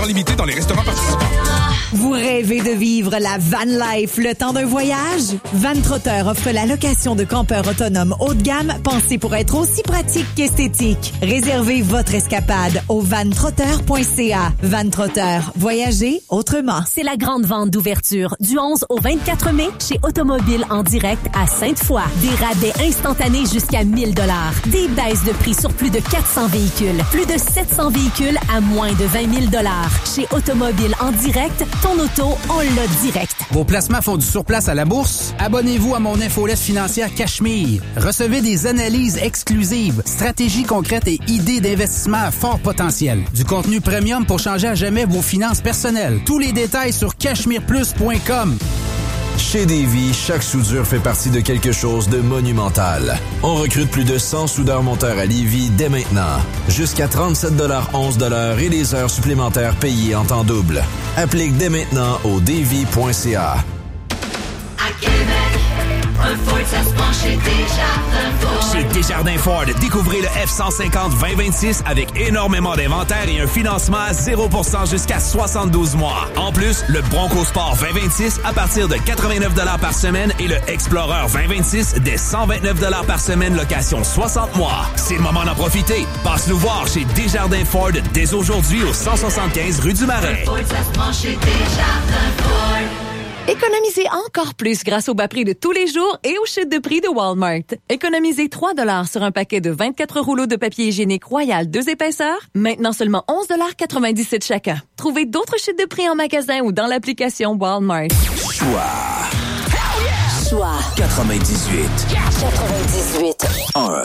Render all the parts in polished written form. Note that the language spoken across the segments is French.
Limité dans les restaurants participants. Vous rêvez de vivre la van life le temps d'un voyage? Vantrotter offre la location de campeurs autonomes haut de gamme pensés pour être aussi pratique qu'esthétique. Réservez votre escapade au vantrotter.ca. Vantrotter, voyagez autrement. C'est la grande vente d'ouverture du 11 au 24 mai chez Automobile en direct à Sainte-Foy. Des rabais instantanés jusqu'à 1 000 $. Des baisses de prix sur plus de 400 véhicules. Plus de 700 véhicules à moins de 20 000 $. Chez Automobile en direct, ton auto, on l'a direct. Vos placements font du surplace à la bourse? Abonnez-vous à mon infolette financière Cachemire. Recevez des analyses exclusives, stratégies concrètes et idées d'investissement à fort potentiel. Du contenu premium pour changer à jamais vos finances personnelles. Tous les détails sur cachemireplus.com. Chez Davy, chaque soudure fait partie de quelque chose de monumental. On recrute plus de 100 soudeurs-monteurs à Lévis dès maintenant. Jusqu'à 37,11 $ et les heures supplémentaires payées en temps double. Applique dès maintenant au davy.ca. À Québec, un Ford, ça se prend chez Desjardins Ford. Chez Desjardins Ford, découvrez le F-150 2026 avec énormément d'inventaire et un financement à 0% jusqu'à 72 mois. En plus, le Bronco Sport 2026 à partir de 89 $ par semaine et le Explorer 2026 dès 129 $ par semaine, location 60 mois. C'est le moment d'en profiter. Passe nous voir chez Desjardins Ford dès aujourd'hui au 175 rue du Marais. Un Ford, ça se prend chez Desjardins Ford. Économisez encore plus grâce au bas prix de tous les jours et aux chutes de prix de Walmart. Économisez 3 $ sur un paquet de 24 rouleaux de papier hygiénique Royal 2 épaisseurs, maintenant seulement 11,97 $ chacun. Trouvez d'autres chutes de prix en magasin ou dans l'application Walmart. Choix 98 1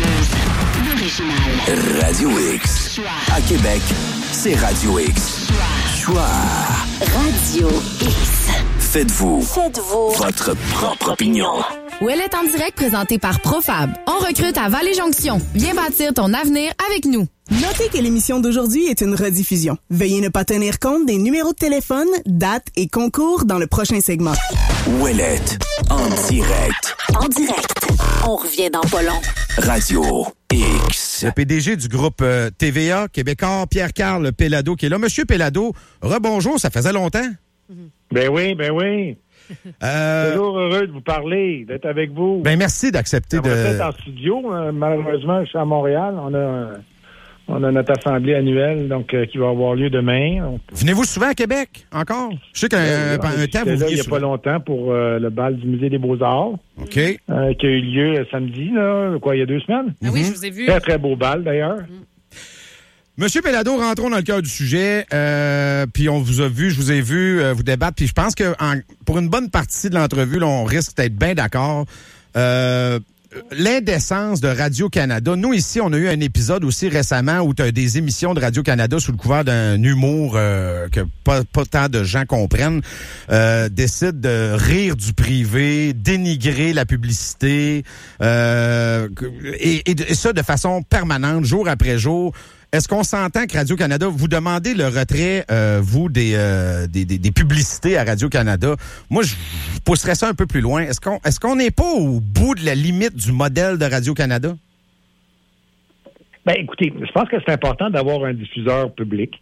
Radio X. À Québec, c'est Radio X. Choix Radio X. Faites-vous votre propre opinion. Ouellet en direct présenté par Profab. On recrute à Vallée-Jonction. Viens bâtir ton avenir avec nous. Notez que l'émission d'aujourd'hui est une rediffusion. Veuillez ne pas tenir compte des numéros de téléphone, dates et concours dans le prochain segment. Ouellet en direct. En direct. On revient dans pas long. Radio X. Le PDG du groupe TVA québécois, Pierre-Carl Pellado, qui est là. Monsieur Pellado, rebonjour, ça faisait longtemps. Ben oui. Toujours heureux de vous parler, d'être avec vous. Ben merci d'accepter de... Peut-être en studio. Malheureusement, je suis à Montréal. On a notre assemblée annuelle donc qui va avoir lieu demain. Donc... Venez-vous souvent à Québec, encore? Je sais qu'un temps, vous veniez il n'y a pas longtemps pour le bal du Musée des Beaux-Arts. OK. Qui a eu lieu samedi, là, il y a 2 semaines. Ah oui, je vous ai vu. Très, très beau bal, d'ailleurs. Monsieur Pellado, rentrons dans le cœur du sujet. Puis on vous a vu, je vous ai vu vous débattre. Puis je pense que pour une bonne partie de l'entrevue, là, on risque d'être bien d'accord. L'indécence de Radio-Canada. Nous, ici, on a eu un épisode aussi récemment où tu as des émissions de Radio-Canada sous le couvert d'un humour que pas tant de gens comprennent, décident de rire du privé, dénigrer la publicité, et ça de façon permanente, jour après jour. Est-ce qu'on s'entend que Radio-Canada, vous demandez le retrait, vous, des publicités à Radio-Canada? Moi, je pousserais ça un peu plus loin. Est-ce qu'on n'est pas au bout de la limite du modèle de Radio-Canada? Ben, écoutez, je pense que c'est important d'avoir un diffuseur public.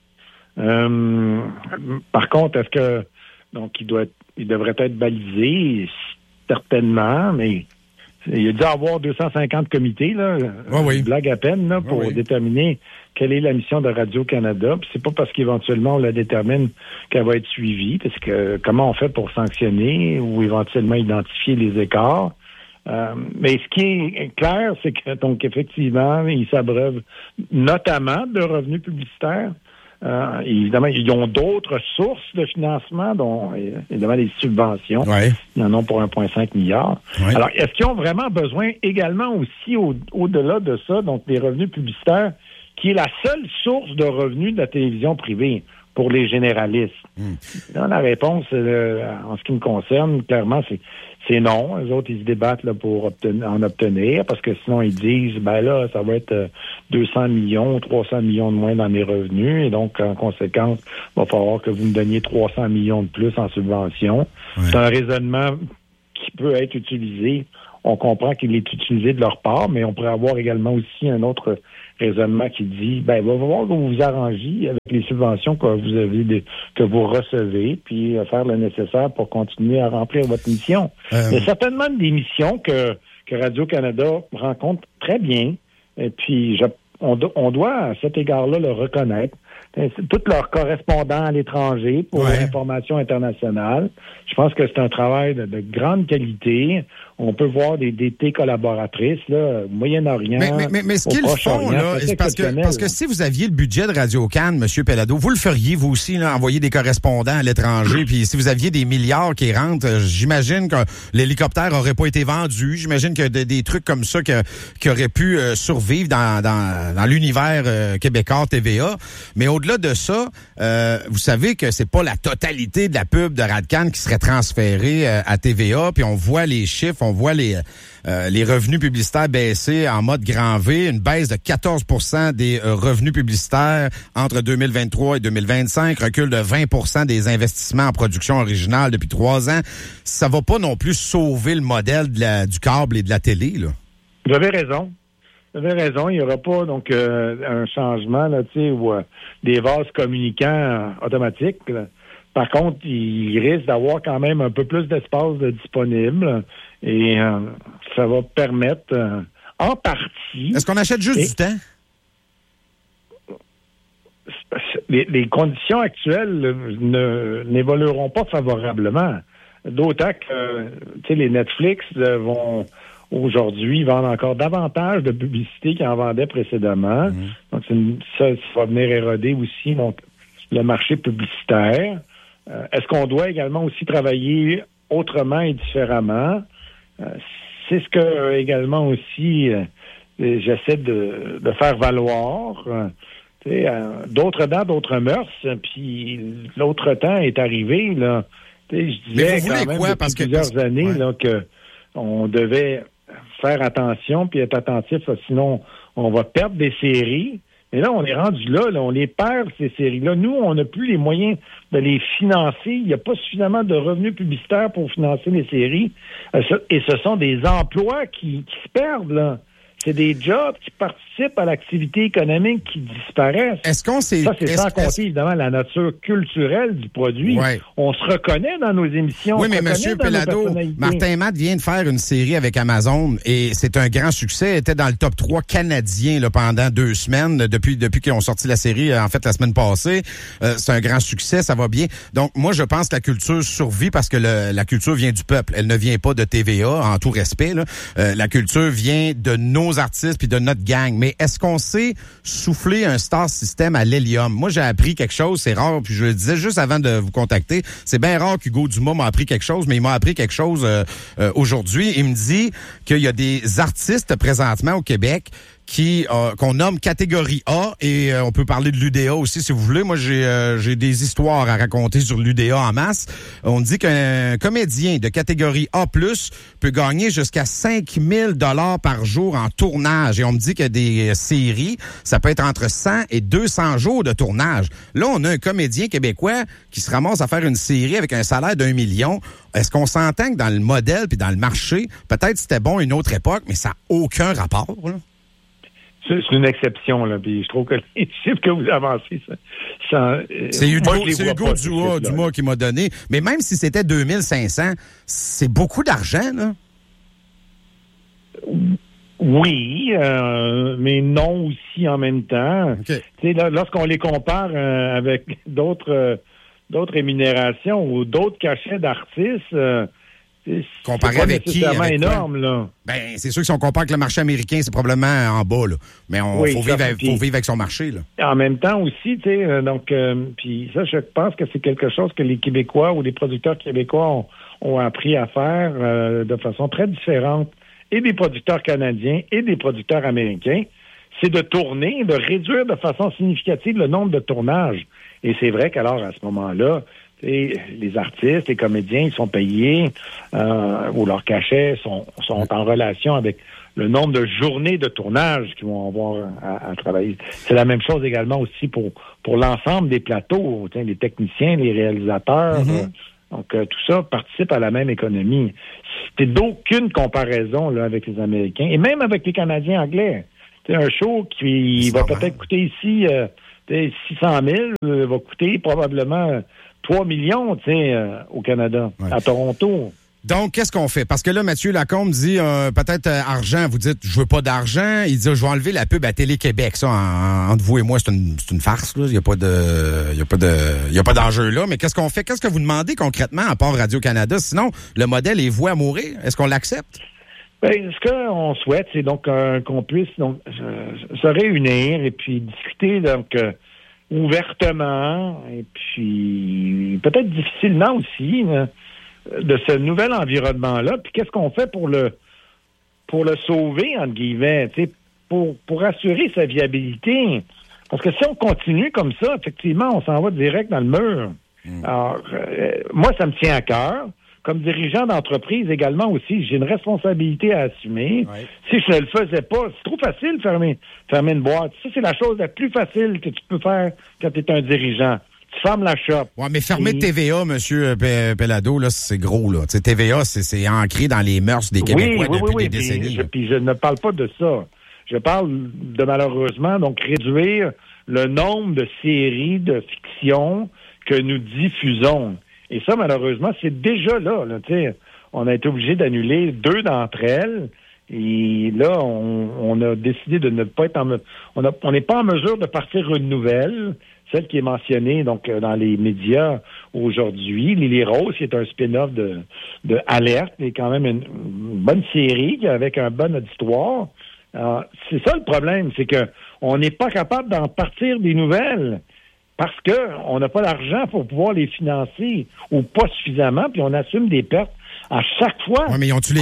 Par contre, est-ce que donc il devrait être balisé? Certainement, mais il a dû avoir 250 comités, là. Oui. Blague à peine, là, pour déterminer quelle est la mission de Radio-Canada. Puis c'est pas parce qu'éventuellement on la détermine qu'elle va être suivie, parce que comment on fait pour sanctionner ou éventuellement identifier les écarts. Mais ce qui est clair, c'est que donc effectivement, ils s'abreuvent notamment de revenus publicitaires. Évidemment, ils ont d'autres sources de financement, dont évidemment les subventions. Ouais. Ils en ont pour 1,5 milliard. Ouais. Alors, est-ce qu'ils ont vraiment besoin également aussi au-delà de ça, donc des revenus publicitaires, qui est la seule source de revenus de la télévision privée pour les généralistes? Là, la réponse, en ce qui me concerne, clairement, c'est non. Les autres, ils se débattent là, pour en obtenir, parce que sinon, ils disent, ben là, ça va être 200 millions, 300 millions de moins dans mes revenus, et donc, en conséquence, il va falloir que vous me donniez 300 millions de plus en subvention. Ouais. C'est un raisonnement qui peut être utilisé. On comprend qu'il est utilisé de leur part, mais on pourrait avoir également aussi un autre raisonnement qui dit, va voir que vous vous arrangez avec les subventions que vous recevez, puis faire le nécessaire pour continuer à remplir votre mission. Il y a certainement des missions que Radio-Canada rencontre très bien, et puis on doit à cet égard-là le reconnaître. Tous leurs correspondants à l'étranger pour l'information internationale. Je pense que c'est un travail de grande qualité. On peut voir des collaboratrices, là, au Moyen-Orient. Mais ce qu'ils font, là, c'est parce que si vous aviez le budget de Radio-Can, M. Pellado, vous le feriez, vous aussi, là, envoyer des correspondants à l'étranger. Puis si vous aviez des milliards qui rentrent, j'imagine que l'hélicoptère aurait pas été vendu. J'imagine qu'il y a des trucs comme ça qui auraient pu survivre dans l'univers québécois TVA. Mais au-delà de ça, vous savez que c'est pas la totalité de la pub de Radio-Can qui serait transférée à TVA. Puis on voit les chiffres, on voit les revenus publicitaires baisser en mode grand V, une baisse de 14% des revenus publicitaires entre 2023 et 2025, recul de 20% des investissements en production originale depuis 3 ans. Ça va pas non plus sauver le modèle du câble et de la télé, là. Vous avez raison. Il n'y aura pas donc un changement là, tu sais, ou des vases communicants automatiques. Là. Par contre, il risque d'avoir quand même un peu plus d'espace disponible et ça va permettre en partie. Est-ce qu'on achète juste du temps? Les conditions actuelles n'évolueront pas favorablement. D'autant que les Netflix vont aujourd'hui vendre encore davantage de publicité qu'ils en vendaient précédemment. Donc, ça va venir éroder aussi le marché publicitaire. Est-ce qu'on doit également aussi travailler autrement et différemment? C'est ce que également aussi j'essaie de faire valoir. D'autres dents, d'autres mœurs, puis l'autre temps est arrivé. Là. Je disais quand même depuis plusieurs années là, que on devait faire attention puis être attentif, sinon on va perdre des séries. Mais là, on est rendu là, on les perd, ces séries-là. Nous, on n'a plus les moyens de les financer. Il n'y a pas suffisamment de revenus publicitaires pour financer les séries. Et ce sont des emplois qui se perdent, là. C'est des jobs qui participent à l'activité économique qui disparaissent. Est-ce qu'on sait... Ça, c'est sans compter, évidemment, la nature culturelle du produit. Ouais. On se reconnaît dans nos émissions. Oui, mais M. Pellado, Martin Matt vient de faire une série avec Amazon et c'est un grand succès. Il était dans le top 3 canadien là, pendant 2 semaines, depuis qu'ils ont sorti la série, en fait, la semaine passée. C'est un grand succès, ça va bien. Donc, moi, je pense que la culture survit parce que la culture vient du peuple. Elle ne vient pas de TVA, en tout respect. Là. La culture vient de nos artistes puis de notre gang. Mais est-ce qu'on sait souffler un star system à l'hélium? Moi, j'ai appris quelque chose, c'est rare, puis je le disais juste avant de vous contacter, c'est bien rare qu'Hugo Dumas m'a appris quelque chose, mais il m'a appris quelque chose aujourd'hui. Il me dit qu'il y a des artistes présentement au Québec qu'on nomme catégorie A et on peut parler de l'UDA aussi si vous voulez. Moi, j'ai des histoires à raconter sur l'UDA en masse. On dit qu'un comédien de catégorie A+, peut gagner jusqu'à 5 000 $ par jour en tournage. Et on me dit que des séries, ça peut être entre 100 et 200 jours de tournage. Là, on a un comédien québécois qui se ramasse à faire une série avec un salaire d'1 million. Est-ce qu'on s'entend que dans le modèle puis dans le marché, peut-être c'était bon à une autre époque, mais ça n'a aucun rapport, là? C'est une exception, là. Puis je trouve que les chiffres que vous avancez, c'est Hugo Dumas qui m'a donné. Mais même si c'était 2500, c'est beaucoup d'argent, là. Oui, mais non aussi en même temps. Okay. Tu sais, lorsqu'on les compare avec d'autres rémunérations ou d'autres cachets d'artistes. Comparé avec qui? C'est énorme, là. Ben, c'est sûr que si on compare avec le marché américain, c'est probablement en bas, là. Mais faut vivre avec son marché, là. En même temps aussi, tu sais, donc, puis ça, je pense que c'est quelque chose que les Québécois ou les producteurs québécois ont appris à faire de façon très différente, et des producteurs canadiens et des producteurs américains, c'est de tourner, de réduire de façon significative le nombre de tournages. Et c'est vrai qu'alors, à ce moment-là, les artistes, les comédiens, ils sont payés ou leurs cachets sont en relation avec le nombre de journées de tournage qu'ils vont avoir à travailler. C'est la même chose également aussi pour l'ensemble des plateaux, les techniciens, les réalisateurs. Donc, tout ça participe à la même économie. C'est d'aucune comparaison là, avec les Américains et même avec les Canadiens anglais. C'est un show qui va peut-être coûter ici 600 000, va coûter probablement 3 millions au Canada, à Toronto. Donc, qu'est-ce qu'on fait? Parce que là, Mathieu Lacombe dit peut-être argent. Vous dites, je veux pas d'argent. Il dit, je vais enlever la pub à Télé-Québec. Ça, entre vous et moi, c'est une farce. Là. Il y a pas d'enjeu là. Mais qu'est-ce qu'on fait? Qu'est-ce que vous demandez concrètement à part Radio-Canada? Sinon, le modèle est voué à mourir. Est-ce qu'on l'accepte? Ben, ce qu'on souhaite, c'est donc qu'on puisse se réunir et puis discuter ouvertement et puis peut-être difficilement aussi de ce nouvel environnement-là. Puis qu'est-ce qu'on fait pour le sauver, entre guillemets, pour assurer sa viabilité? Parce que si on continue comme ça, effectivement, on s'en va direct dans le mur. Alors, moi, ça me tient à cœur. Comme dirigeant d'entreprise également aussi, j'ai une responsabilité à assumer. Ouais. Si je ne le faisais pas, c'est trop facile de fermer une boîte. Ça, c'est la chose la plus facile que tu peux faire quand tu es un dirigeant. Tu fermes la shop. Ouais, mais fermer TVA, M. Pellado, là, c'est gros, là. T'sais, TVA, c'est ancré dans les mœurs des Québécois depuis des décennies. Puis je ne parle pas de ça. Je parle de malheureusement, donc, réduire le nombre de séries de fiction que nous diffusons. Et ça, malheureusement, c'est déjà là. On a été obligé d'annuler 2 d'entre elles. Et là, on a décidé de ne pas être on n'est pas en mesure de partir une nouvelle, celle qui est mentionnée donc dans les médias aujourd'hui. Lily Rose, qui est un spin-off de Alerte, est quand même une bonne série avec un bon auditoire. Alors, c'est ça le problème, c'est que on n'est pas capable d'en partir des nouvelles. Parce que on n'a pas l'argent pour pouvoir les financer ou pas suffisamment, puis on assume des pertes à chaque fois. Oui, mais ils ont-tu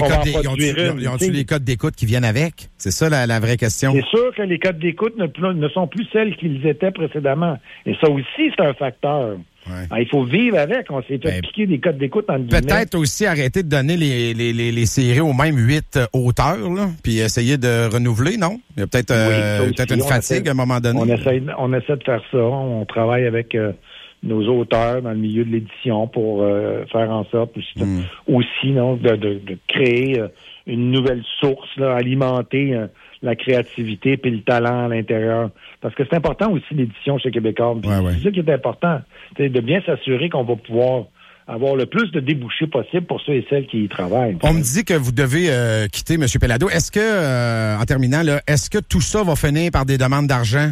les codes d'écoute qui viennent avec? C'est ça la vraie question. C'est sûr que les codes d'écoute ne sont plus celles qu'ils étaient précédemment. Et ça aussi, c'est un facteur. Ouais. Alors, il faut vivre avec. On s'est fait piquer des codes d'écoute en guillemets. Peut-être aussi arrêter de donner les séries aux mêmes 8 auteurs, là, puis essayer de renouveler, non? Il y a peut-être une fatigue à un moment donné. On essaie de faire ça. On travaille avec nos auteurs dans le milieu de l'édition pour faire en sorte aussi de créer une nouvelle source, là, alimenter la créativité puis le talent à l'intérieur. Parce que c'est important aussi l'édition chez Québécois. C'est ça qui est important. C'est de bien s'assurer qu'on va pouvoir avoir le plus de débouchés possible pour ceux et celles qui y travaillent. On me dit que vous devez quitter, M. Pellado. Est-ce que, en terminant, là, est-ce que tout ça va finir par des demandes d'argent?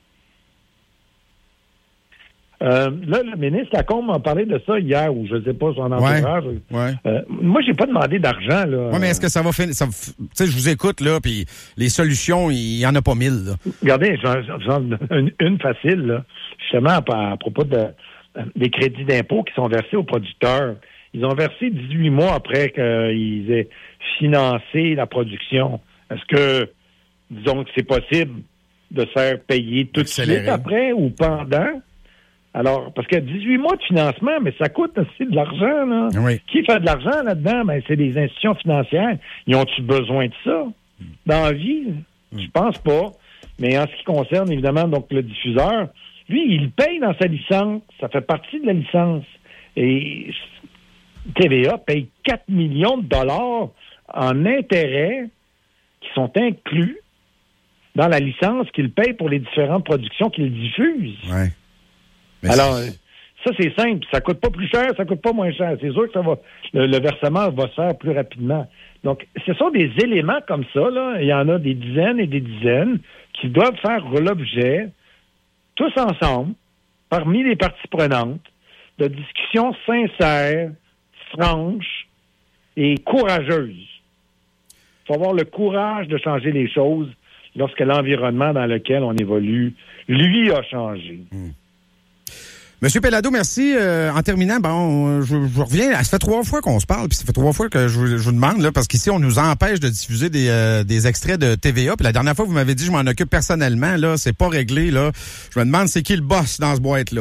Là, le ministre Lacombe m'a parlé de ça hier, ou je ne sais pas, son entourage. Moi, j'ai pas demandé d'argent, là. Oui, mais est-ce que ça va finir? Tu sais, je vous écoute, là, puis les solutions, il n'y en a pas 1000, là. Regardez, j'en donne une facile, là. Justement, à propos des crédits d'impôt qui sont versés aux producteurs. Ils ont versé 18 mois après qu'ils aient financé la production. Est-ce que, disons que c'est possible de se faire payer tout de suite après ou pendant? Alors, parce qu'il y a 18 mois de financement, mais ça coûte aussi de l'argent, là. Oui. Qui fait de l'argent là-dedans? Ben, c'est des institutions financières. Ils ont-tu besoin de ça dans la vie? Je pense pas. Mais en ce qui concerne, évidemment, donc, le diffuseur, lui, il paye dans sa licence. Ça fait partie de la licence. Et TVA paye 4 millions de dollars en intérêts qui sont inclus dans la licence qu'il paye pour les différentes productions qu'il diffuse. Ouais. Alors, ça, c'est simple. Ça coûte pas plus cher, ça coûte pas moins cher. C'est sûr que le versement va se faire plus rapidement. Donc, ce sont des éléments comme ça, là. Il y en a des dizaines et des dizaines qui doivent faire l'objet, tous ensemble, parmi les parties prenantes, de discussions sincères, franches et courageuses. Il faut avoir le courage de changer les choses lorsque l'environnement dans lequel on évolue, lui, a changé. Monsieur Pellado, merci. En terminant, je reviens. Ça fait 3 fois qu'on se parle, puis ça fait 3 fois que je vous demande, là, parce qu'ici, on nous empêche de diffuser des extraits de TVA. Puis la dernière fois, vous m'avez dit, je m'en occupe personnellement. Là, c'est pas réglé. Là, je me demande, c'est qui le boss dans ce boîte-là?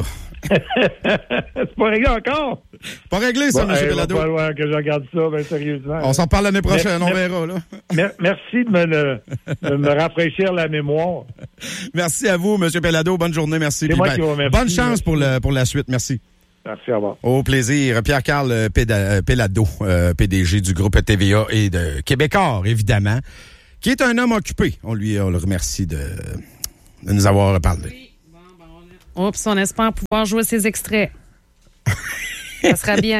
C'est pas réglé encore. Pas réglé, ça, M. Pellado. Il va falloir que je regarde ça, sérieusement. On s'en parle l'année prochaine, on verra. Là. Merci de me rafraîchir la mémoire. Merci à vous, M. Pellado. Bonne journée, merci. C'est moi qui vous remercie. Bonne chance pour la suite, merci. Merci, au revoir. Au plaisir. Pierre-Carl Pellado, PDG du groupe TVA et de Québécois, évidemment, qui est un homme occupé. On le remercie de nous avoir parlé. Oui. Oups, on espère pouvoir jouer ces extraits. Ça sera bien.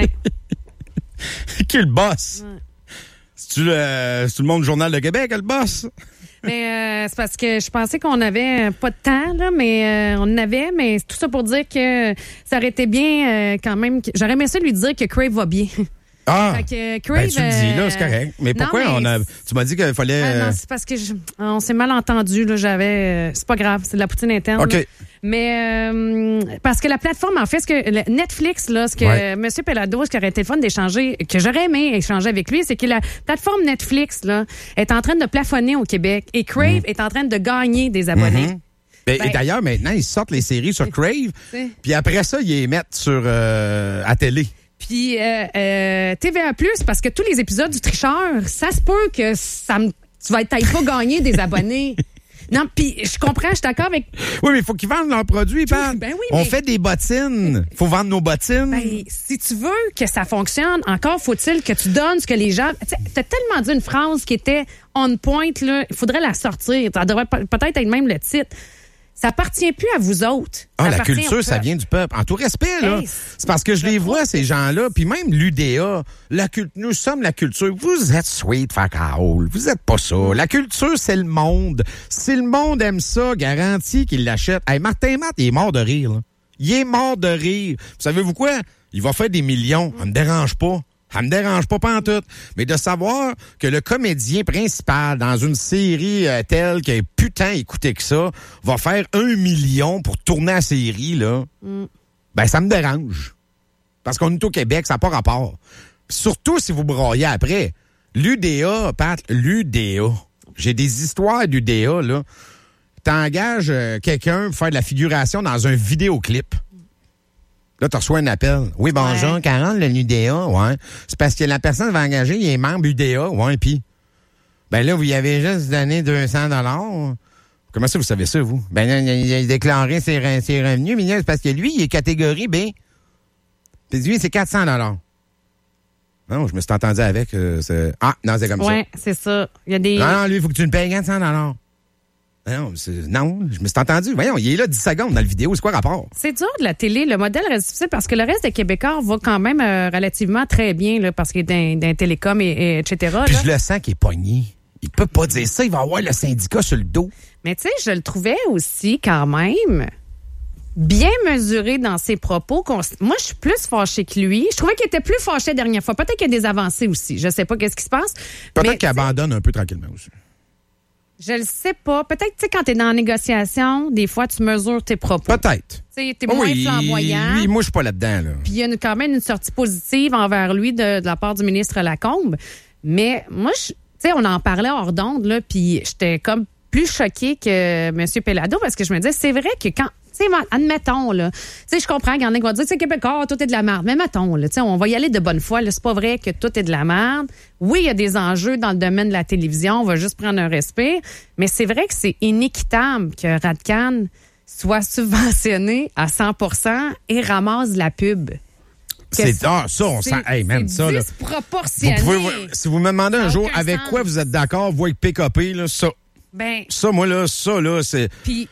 Qui est le boss? Ouais. C'est-tu le monde du Journal de Québec, le boss? Mais c'est parce que je pensais qu'on avait pas de temps, là, mais on en avait, mais tout ça pour dire que ça aurait été bien quand même. J'aurais aimé ça lui dire que Crave va bien. Ah! Fait que Crave, tu le dis, là, c'est correct. Mais pourquoi tu m'as dit qu'il fallait... non, c'est parce que on s'est mal entendu, là, c'est pas grave, c'est de la poutine interne. OK. Là. Mais parce que la plateforme, en fait, Netflix, là, ce que M. Pelado, ce qui aurait été le fun d'échanger, que j'aurais aimé échanger avec lui, c'est que la plateforme Netflix, là, est en train de plafonner au Québec et Crave est en train de gagner des abonnés. Et d'ailleurs, maintenant, ils sortent les séries sur Crave, puis après ça, ils les mettent sur à télé. Puis TVA+, parce que tous les épisodes du Tricheur, ça se peut que tu vas peut-être pas gagner des abonnés. Non, puis je comprends, je suis d'accord avec... Oui, mais il faut qu'ils vendent leurs produits, Pat. Ben oui, on fait des bottines. Il faut vendre nos bottines. Ben, si tu veux que ça fonctionne, encore faut-il que tu donnes ce que les gens... Tu as tellement dit une phrase qui était on point, là. Il faudrait la sortir. Ça devrait peut-être être même le titre. Ça appartient plus à vous autres. Ah, la culture, ça vient du peuple. En tout respect, là. Hey, c'est parce que je les vois, ces gens-là, puis même l'UDA, nous sommes la culture. Vous êtes sweet, fuck all. Vous êtes pas ça. La culture, c'est le monde. Si le monde aime ça, garanti qu'il l'achète. Hey, Martin Matt, il est mort de rire, là. Il est mort de rire. Vous savez-vous quoi? Il va faire des millions. Ça me dérange pas. Ça me dérange pas pantoute. Mais de savoir que le comédien principal dans une série telle qui est putain écouté que ça va faire 1 million pour tourner la série, là, ben ça me dérange. Parce qu'on est au Québec, ça n'a pas rapport. Surtout si vous broyez après. L'UDA, Pat, l'UDA. J'ai des histoires d'UDA, là. T'engages quelqu'un pour faire de la figuration dans un vidéoclip. Là, tu reçois un appel. Oui, bonjour, Carole, le l'UDA, ouais. C'est parce que la personne va engager, il est membre UDA, ouais, puis ben là, vous y avez juste donné 200 $. Comment ça, vous savez ça, vous? Ben là, il a déclaré ses revenus, mais c'est parce que lui, il est catégorie B. Puis lui, c'est 400 $. Non, je me suis entendu avec. Non, c'est comme ça. Oui, c'est ça. Il y a des... Non, lui, il faut que tu le payes 400 $. Non, je me suis entendu. Voyons, il est là 10 secondes dans la vidéo. C'est quoi le rapport? C'est dur de la télé. Le modèle reste difficile parce que le reste des Québécois va quand même relativement très bien là, parce qu'il est d'un télécom et etc. Puis là. Je le sens qu'il est pogné. Il peut pas dire ça. Il va avoir le syndicat sur le dos. Mais tu sais, je le trouvais aussi quand même bien mesuré dans ses propos. Moi, je suis plus fâchée que lui. Je trouvais qu'il était plus fâché la dernière fois. Peut-être qu'il y a des avancées aussi. Je sais pas qu'est-ce qui se passe. Peut-être qu'il abandonne un peu tranquillement aussi. Je le sais pas. Peut-être, tu sais, quand t'es dans la négociation, des fois, tu mesures tes propos. Peut-être. Tu sais, t'es moins flamboyant. Lui, moi, je suis pas là-dedans, là. Puis il y a quand même une sortie positive envers lui de la part du ministre Lacombe. Mais moi, tu sais, on en parlait hors d'onde, là, puis j'étais comme plus choquée que M. Pelado parce que je me disais, c'est vrai que quand... Tu sais, admettons, là. Tu sais, je comprends qu'il y en a qui vont dire, tu sais, Québécois, tout est de la merde. Mais mettons, là, tu sais, on va y aller de bonne foi. Là, c'est pas vrai que tout est de la merde. Oui, il y a des enjeux dans le domaine de la télévision. On va juste prendre un respect. Mais c'est vrai que c'est inéquitable que Radcan soit subventionné à 100% et ramasse de la pub. C'est ça, on sent. Hey, man, ça, là. Disproportionné. Si vous me demandez un jour avec quoi vous êtes d'accord, vous avec PKP, là, ça. Ben, ça, moi, là, c'est... Puis,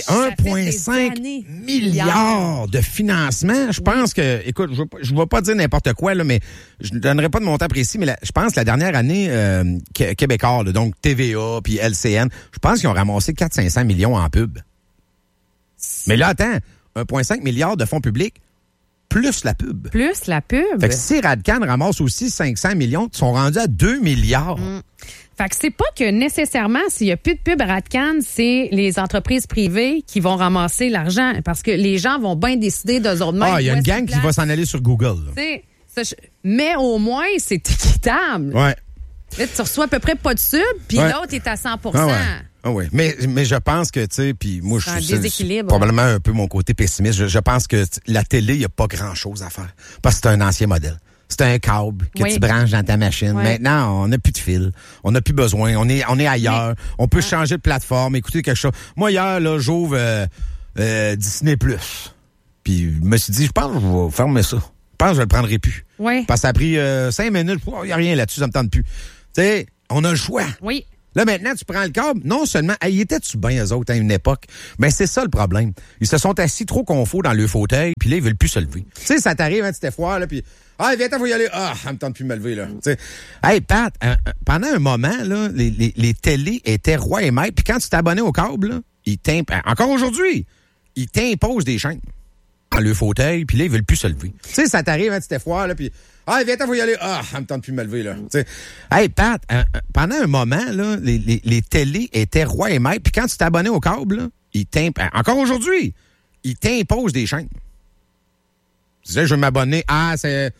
1,5 milliard de financement. Je pense que... Écoute, je ne vais pas dire n'importe quoi, là, mais je ne donnerai pas de montant précis, mais je pense que la dernière année, Québécois, là, donc TVA puis LCN, je pense qu'ils ont ramassé 400-500 millions en pub. Mais là, attends, 1,5 milliard de fonds publics, plus la pub. Plus la pub. Fait que si Radcan ramasse aussi 500 millions, ils sont rendus à 2 milliards. Fait que c'est pas que nécessairement, s'il y a plus de pub à Radcan, c'est les entreprises privées qui vont ramasser l'argent. Parce que les gens vont bien décider d'eux autres mêmes. Il y a une gang qui va s'en aller sur Google. Mais au moins, c'est équitable. Ouais. Là, tu reçois à peu près pas de sub, puis l'autre est à 100%. Ah ouais. Mais je pense que, tu sais, puis moi, c'est probablement un peu mon côté pessimiste. Je pense que la télé, il n'y a pas grand-chose à faire. Parce que c'est un ancien modèle. C'est un câble que tu branches dans ta machine. Maintenant, on n'a plus de fil. On n'a plus besoin. On est ailleurs. On peut changer de plateforme, écouter quelque chose. Moi, hier, là, j'ouvre Disney+. Puis je me suis dit, je pense que je vais fermer ça. Je pense que je le prendrai plus. Oui. Parce que ça a pris 5 minutes. Il n'y a rien là-dessus, ça me tente plus. Tu sais, on a le choix. Oui. Là, maintenant, tu prends le câble. Non seulement, hey, étaient-tu bien, eux autres, à une époque? Ben, c'est ça le problème. Ils se sont assis trop confort dans le fauteuil, puis là, ils veulent plus se lever. Tu sais, ça t'arrive, hein, tu t'es froid, là, puis viens, faut y aller. Ça me tente plus de me lever, là. T'sais. Hey, Pat, pendant un moment, là, les télés étaient rois et maîtres, puis quand tu t'abonnais au câble, là, encore aujourd'hui, ils t'imposent des chaînes dans le fauteuil, puis là, ils veulent plus se lever. Tu sais, ça t'arrive, hein, tu t'es froid, là, puis viens, faut y aller. Ça me tente plus de me lever, là. T'sais. Hey, Pat, pendant un moment, là, les télés étaient rois et maîtres, puis quand tu t'abonnais au câble, là, encore aujourd'hui, ils t'imposent des chaînes. Tu disais, je veux m'abonner. C'est